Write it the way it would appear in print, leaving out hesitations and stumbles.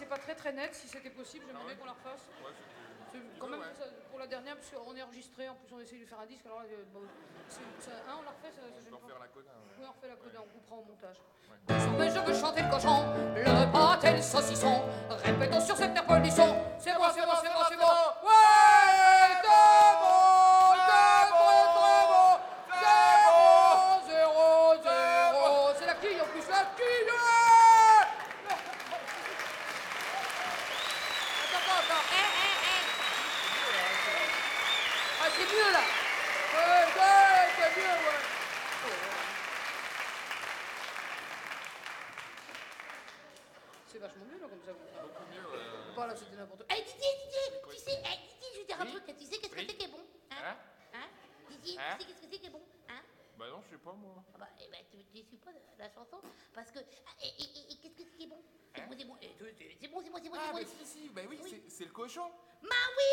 c'est pas très net. Si c'était possible, j'aimerais bien qu'on la refasse. Ouais, Quand même, pour la dernière, parce qu'on est enregistré, en plus on essaie de faire un disque, alors là, bon, on la refait, ça on peut refaire la coda. Oui, on refait la coda, on coupera au montage. Mais je veux chanter le cochon, le pâté, le saucisson. Répétons sur cette air du son. C'est bon, c'est bon, c'est bon, c'est bon. Ouais, c'est bon, c'est bon, c'est bon. C'est bon, 0, 0. C'est la quille, en plus, la quille. Attends. Ah, c'est mieux, là. C'est mieux, ouais. C'est vachement mieux, là, comme ça. Beaucoup mieux. Pas là, c'était n'importe quoi. Hey Didier, tu sais, je veux dire un truc, tu sais qu'est-ce que c'est qui est bon, hein? Didier, Hein? tu sais qu'est-ce que c'est qui est bon, hein? Bah non, je sais pas moi. Ah bah, tu suis pas la chanson, parce que, et qu'est-ce que c'est qui est bon? C'est bon, Ah, bah si, bah oui, c'est le cochon. Bah oui,